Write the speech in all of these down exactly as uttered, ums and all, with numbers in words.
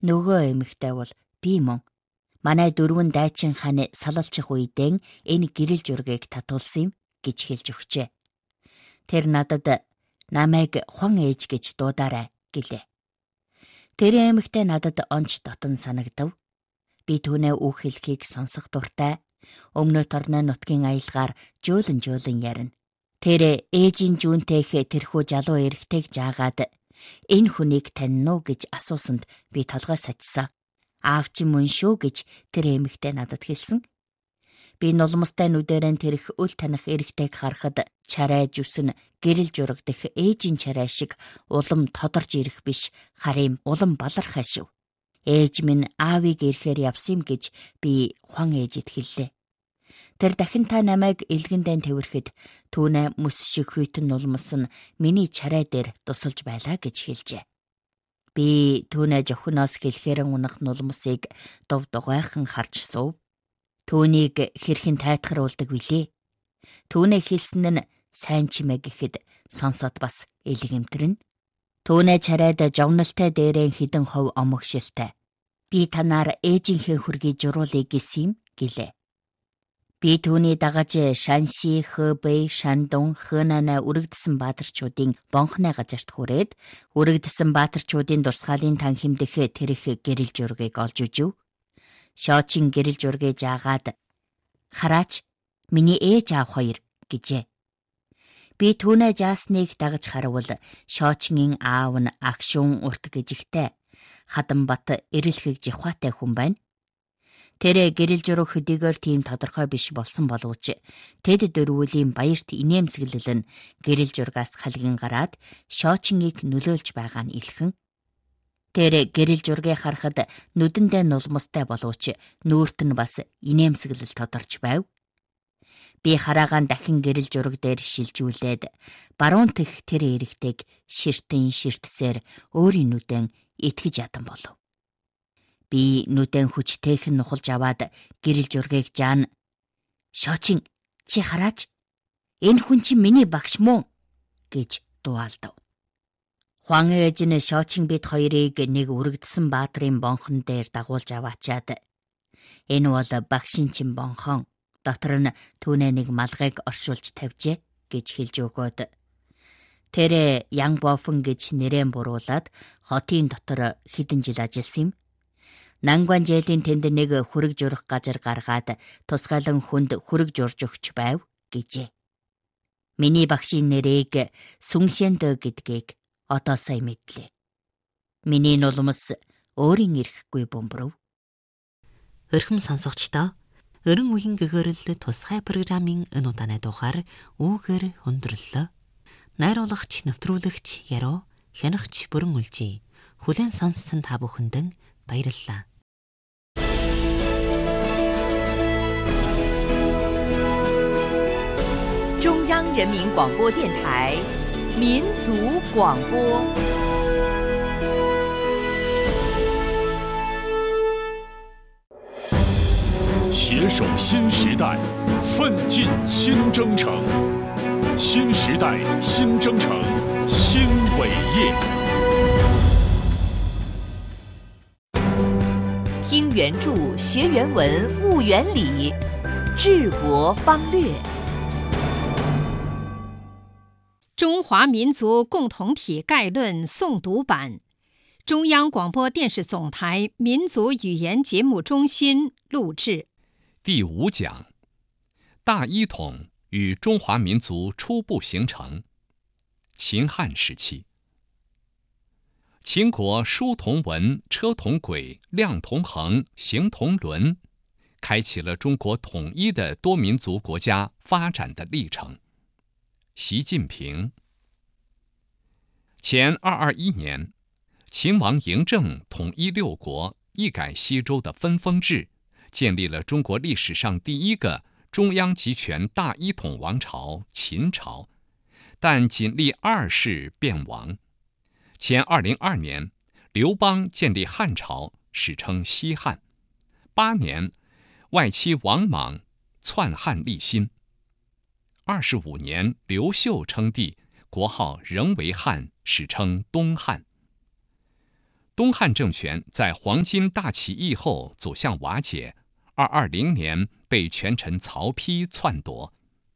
Нөгөө эмэгтэй бол би мөн. Манай дөрвөн дайчин хааны салалчих үедээ энэ гэрэл зургийг татуулсан юм гэж хэлж өгчээ. Тэр надад намайг Хуан ээж гэж дуудаарай гэлээ. Тэр эмэгтэй надад онч дотон санагдав. Би түүнээ үг хэлхийг сонсох дуртай. Өмнө торны нутгийн аялгаар жөөлөн жөөлөн ярина. Тэр ээжийн жүүнтэйх тэрхүү залуу эрэгтэйг жаагаад энэ хүнийг таньна уу гэж асуусанд би толгой сачсан. Аав чи мөн шүү гэж тэр эмэгтэй надад хэлсэн. Би нулимстай нүдэрэн тэрх үл таних эрэгтэйг харахад чарай зүсэн гэрэл зураг дэх ээжийн чарай шиг улам тодорж ирэх биш, харин улам балархай шүү. Ээж минь аавыг ирэхээр явсан гэж би Хуан ээжэд хэллээ. Тэр дахин та намайг илгэндэн тэвэрхэд түүнээ мөс шиг хүйтэн нулимс нь миний чарай дээр тусалж байлаа гэж хэлжээ. Би түүнээ жохноос хэлэхэрэн унах нулимсыг дув дугайхан харж суув. Түүнийг хэрхэн тайтгаруулдаг вүлээ. Түүнээ хэлсэн нь сайн чимээ гэхэд сонсоод бас элгэмтэрнэ. Түүнээ чарайд жовнолтой дээрээ хідэн хов омогшилтай. Би танаар ээжийнхээ хүргийг журуулъя гэсэн юм гэлээ. Би түүний дагаж Шанси, Хэбэй, Шандун, Хэнанай үрэгдсэн баатарчуудын бонхны газарт хүрээд үрэгдсэн баатарчуудын дурсгалын тан хэмдэх тэрх гэрэл зургийг олж үзв. Шоочин гэрэл зургийг жаагаад хараач, миний ээж аав хоёр гэжээ. Би түүнээ жаасныг дагаж харавал Шоочингийн аав нь Агшун урт гижигтэй Хаданбат эрэлхэг жихватай хүн байна. Тэр гэрэл зураг хөдийгөр тийм тодорхой биш болсон боловч тэд дөрвөлийн баярт инээмсэглэл нь гэрэл зургаас халгин гараад Шоочингийг нөлөөлж байгаа нь илхэн. Тэр гэрэл зургийг харахад нүдэндээ нулимстай боловч нүүрт нь бас инээмсэглэл тодорч байв. Би хараагаан дахин гэрэл зураг дээр шилжүүлээд баруун тэх тэр эрэгтэйг ширтэн ширтсээр өөрийн нүдэн итгэж ядан болов. Би нүдэн хүчтэйхэн нухалж аваад гэрэл зургийг жаана. Шоочин, чи хараач. Энэ хүн чи миний багш мөн гэж дуалдав. Хуан ээж нь Шоочин бид хоёрыг нэг үрэгдсэн баатрын бонхон дээр дагуулж аваачаад энэ бол багшин чин бонхон. Дотор нь түүнээ нэг малгайг оршуулж тавьжээ гэж хэлж өгөөд тэр Ян Бофон гэж нэрэн буруулаад хотын дотор хэдэн жил ажилласан юм. Нангван жээлийн тэнд нэг хүрэг журах газар гаргаад тусгайлан хүнд хүрэг журж өгч байв гэжээ. Миний багшийн нэрийг Сүншэндө гэдгийг одоо сайн мэдлээ. Миний нулимс өөрийн ирэхгүй бөмбөрөв. Өрхөм сонсогчдоо, өрн үеийн гэгэрэл тусгай программын энэ удааны дугаар үүгээр өндөрлөө. Найруулагч, нэвтрүүлэгч Яруу, хянагч Бүрэн Үлжий. Хүлээн сонссон та бүхэндээ баярлалаа. 中央人民广播电台民族广播。 携手新时代，奋进新征程。新时代新征程新伟业。 听原著，学原文，悟原理，治国方略。 中华民族共同体概论诵读版，中央广播电视总台民族语言节目中心录制。 第五讲：大一统与中华民族初步形成。秦汉时期，秦国书同文，车同轨，量同衡，行同伦，开启了中国统一的多民族国家发展的历程。习近平。前二二一年，秦王嬴政统一六国，一改西周的分封制，建立了中国历史上第一个中央集权大一统王朝秦朝，但仅历二世便亡。前二零二年，刘邦建立汉朝，史称西汉。八年，外戚王莽篡汉立新。二十五年，刘秀称帝，国号仍为汉，史称东汉。 东汉政权在黄巾大起义后走向瓦解，二二零年被权臣曹丕篡夺。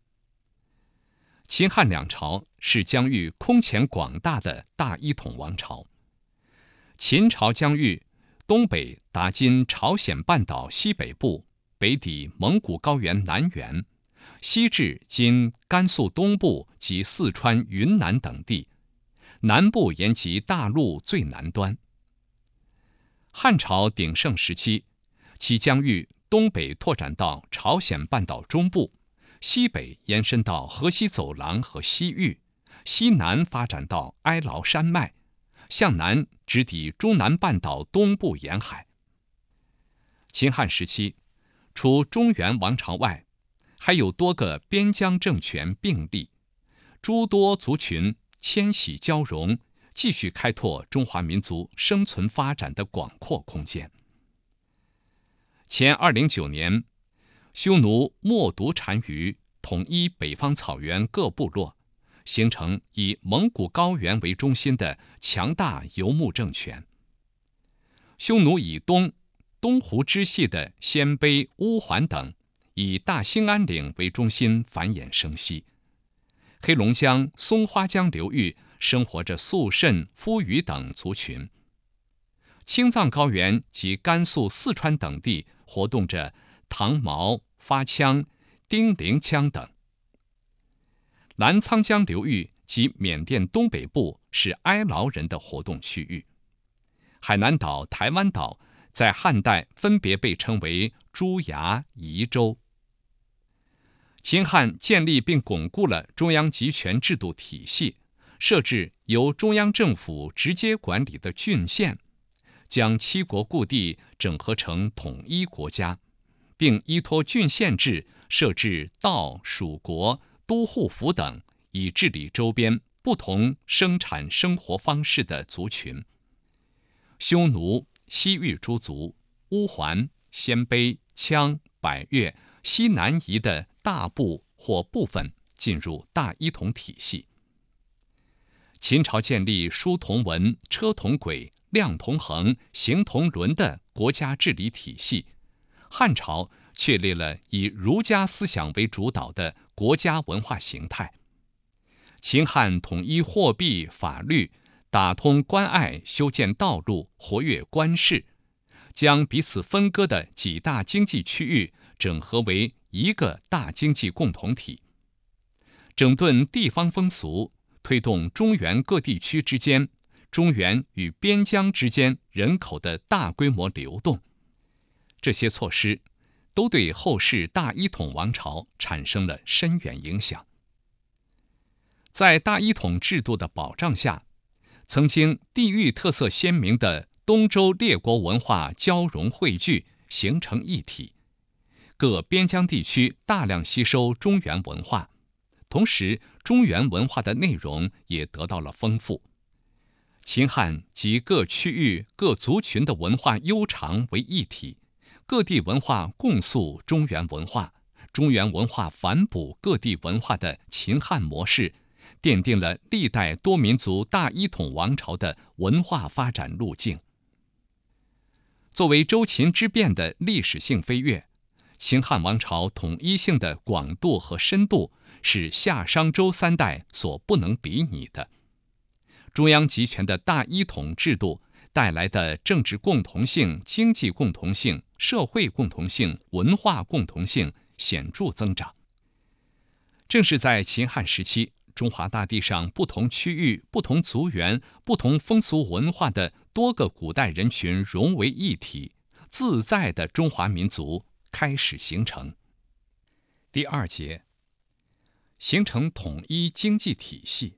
秦汉两朝是疆域空前广大的大一统王朝。秦朝疆域东北达今朝鲜半岛西北部，北抵蒙古高原南缘，西至今甘肃东部及四川、云南等地，南部延及大陆最南端。汉朝鼎盛时期，其疆域东北拓展到朝鲜半岛中部，西北延伸到河西走廊和西域，西南发展到哀牢山脉，向南直抵中南半岛东部沿海。秦汉时期，除中原王朝外，还有多个边疆政权并立，诸多族群迁徙交融，继续开拓中华民族生存发展的广阔空间。前二零九年，匈奴冒毒单于统一北方草原各部落，形成以蒙古高原为中心的强大游牧政权。匈奴以东东湖支系的鲜卑、乌桓等，以大兴安岭为中心繁衍生息。黑龙江、松花江流域生活着肃慎、夫余等族群。青藏高原及甘肃、四川等地活动着唐毛、发羌、丁零羌等。澜沧江流域及缅甸东北部是哀牢人的活动区域。海南岛、台湾岛在汉代分别被称为朱崖、夷州。秦汉建立并巩固了中央集权制度体系，设置由中央政府直接管理的郡县，将七国故地整合成统一国家，并依托郡县制设置道、属国、都护府等，以治理周边不同生产生活方式的族群。匈奴、西域诸族、乌桓、鲜卑、羌、百越、西南夷的大部或部分进入大一统体系。秦朝建立书同文、车同轨、量同衡、行同伦的国家治理体系，汉朝确立了以儒家思想为主导的国家文化形态。秦汉统一货币、法律，打通关隘，修建道路，活跃官市，将彼此分割的几大经济区域整合为一个大经济共同体，整顿地方风俗，推动中原各地区之间、中原与边疆之间人口的大规模流动。这些措施都对后世大一统王朝产生了深远影响。在大一统制度的保障下，曾经地域特色鲜明的东周列国文化交融汇聚，形成一体。各边疆地区大量吸收中原文化，同时中原文化的内容也得到了丰富。秦汉集各区域各族群的文化悠长为一体，各地文化共塑中原文化，中原文化反哺各地文化的秦汉模式，奠定了历代多民族大一统王朝的文化发展路径。作为周秦之变的历史性飞跃，秦汉王朝统一性的广度和深度是夏商周三代所不能比拟的。中央集权的大一统制度带来的政治共同性、经济共同性、社会共同性、文化共同性显著增长。正是在秦汉时期，中华大地上不同区域、不同族源、不同风俗文化的多个古代人群融为一体，自在的中华民族开始形成。第二节，形成统一经济体系。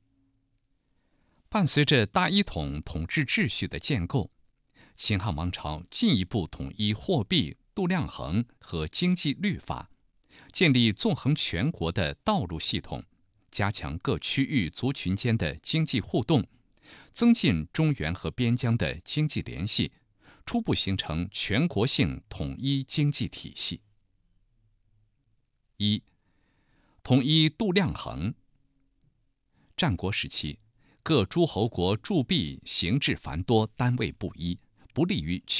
伴随着大一统统治秩序的建构，秦汉王朝进一步统一货币、度量衡和经济律法，建立纵横全国的道路系统，加强各区域族群间的经济互动，增进中原和边疆的经济联系，初步形成全国性统一经济体系。一、统一度量衡。战国时期， 各诸侯国铸币形制繁多，单位不一，不利于